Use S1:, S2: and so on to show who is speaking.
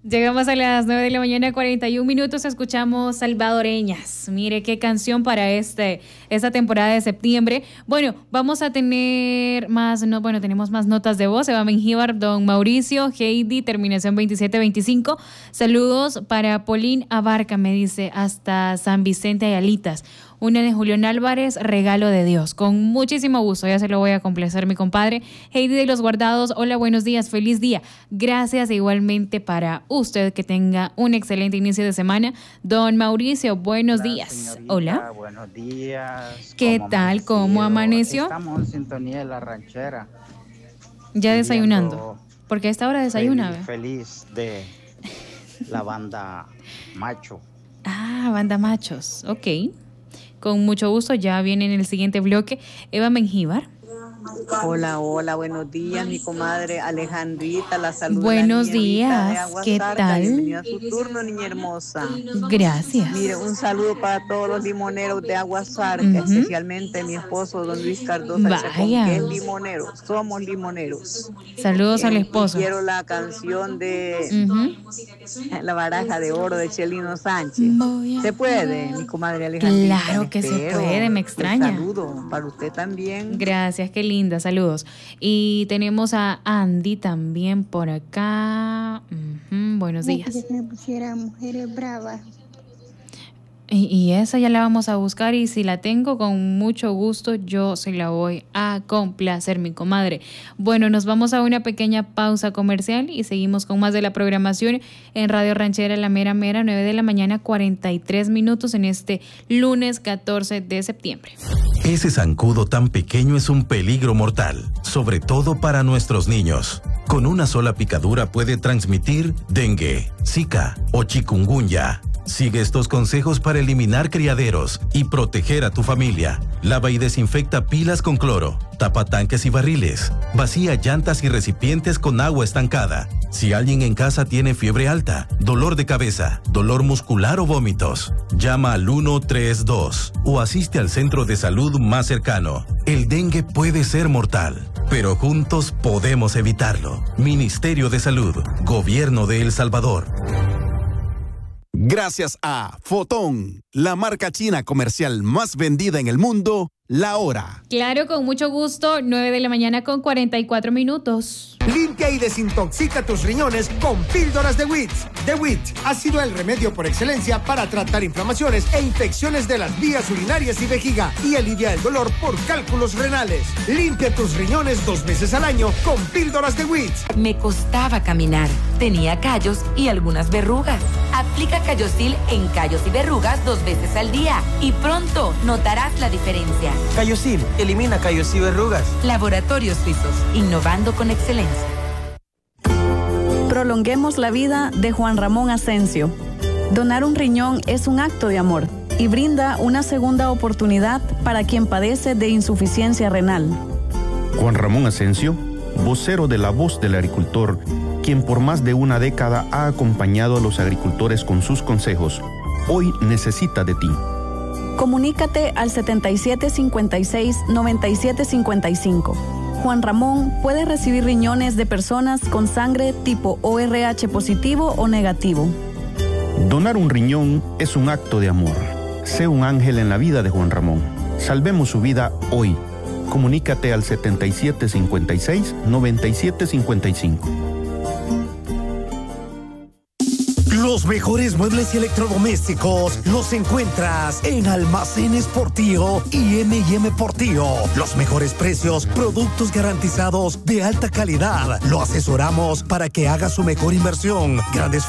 S1: Llegamos a las 9 de la mañana, 41 minutos, escuchamos Salvadoreñas. Mire qué canción para esta temporada de septiembre. Bueno, vamos a tener tenemos más notas de voz. Eva Mengíbar, don Mauricio, Heidi, terminación 2725. Saludos para Polín Abarca, me dice, hasta San Vicente Ayalitas. Una de Julián Álvarez, regalo de Dios. Con muchísimo gusto, ya se lo voy a complacer mi compadre. Heidi de los Guardados, hola, buenos días, feliz día. Gracias igualmente para usted, que tenga un excelente inicio de semana. Don Mauricio, buenos días. Hola.
S2: Buenos días.
S1: ¿Qué tal? ¿Cómo amaneció?
S2: Estamos en sintonía de la ranchera.
S1: Ya desayunando. Porque a esta hora desayuna.
S2: Feliz de la banda Macho.
S1: Ah, banda Machos, ok. Con mucho gusto, ya viene en el siguiente bloque Eva Mengíbar.
S3: Hola, buenos días, mi comadre Alejandrita, la saluda.
S1: Buenos días, ¿qué tal?
S3: Bienvenida a su turno, niña hermosa.
S1: Gracias.
S3: Mire, un saludo para todos los limoneros de Aguasarca, especialmente mi esposo, don Luis Cardosa, que es limonero, somos limoneros.
S1: Saludos al esposo.
S3: Quiero la canción de La Baraja de Oro de Chelino Sánchez. ¿Se puede, mi comadre Alejandrita?
S1: Claro que se puede, me extraña.
S3: Un saludo para usted también.
S1: Gracias, qué linda, saludos. Y tenemos a Andy también por acá. Buenos días.
S4: Que me pusiera Mujeres Bravas.
S1: Y esa ya la vamos a buscar, y si la tengo, con mucho gusto yo se la voy a complacer, mi comadre. Bueno, nos vamos a una pequeña pausa comercial y seguimos con más de la programación en Radio Ranchera La Mera Mera, 9 de la mañana, 43 minutos en este lunes 14 de septiembre.
S5: Ese zancudo tan pequeño es un peligro mortal, sobre todo para nuestros niños. Con una sola picadura puede transmitir dengue, zika o chikungunya. Sigue estos consejos para eliminar criaderos y proteger a tu familia. Lava y desinfecta pilas con cloro, tapa tanques y barriles, vacía llantas y recipientes con agua estancada. Si alguien en casa tiene fiebre alta, dolor de cabeza, dolor muscular o vómitos, llama al 132 o asiste al centro de salud más cercano. El dengue puede ser mortal, pero juntos podemos evitarlo. Ministerio de Salud, Gobierno de El Salvador.
S6: Gracias a Fotón, la marca china comercial más vendida en el mundo, la hora.
S1: Claro, con mucho gusto, 9 de la mañana con 44 minutos.
S7: Limpia y desintoxica tus riñones con píldoras de WITS. The WITS ha sido el remedio por excelencia para tratar inflamaciones e infecciones de las vías urinarias y vejiga y alivia el dolor por cálculos renales. Limpia tus riñones 2 veces al año con píldoras de WITS.
S8: Me costaba caminar, tenía callos y algunas verrugas. Aplica Callosil en callos y verrugas 2 veces al día y pronto notarás la diferencia.
S9: Callosil, elimina callos y verrugas.
S8: Laboratorios Suizos, innovando con excelencia.
S10: Prolonguemos la vida de Juan Ramón Asensio. Donar un riñón es un acto de amor y brinda una segunda oportunidad para quien padece de insuficiencia renal.
S11: Juan Ramón Asensio, vocero de La Voz del Agricultor, quien por más de una década ha acompañado a los agricultores con sus consejos, hoy necesita de ti.
S10: Comunícate al 7756-9755. Juan Ramón puede recibir riñones de personas con sangre tipo ORH positivo o negativo.
S11: Donar un riñón es un acto de amor. Sé un ángel en la vida de Juan Ramón. Salvemos su vida hoy. Comunícate al 7756-9755.
S7: Los mejores muebles y electrodomésticos los encuentras en Almacenes Portillo y M&M Portillo. Los mejores precios, productos garantizados de alta calidad. Lo asesoramos para que haga su mejor inversión. Grandes